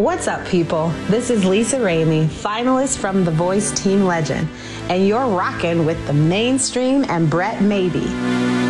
What's up, people? This is Lisa Ramey, finalist from The Voice Team Legend, and you're rocking with the Mainstream and Brett Maybe.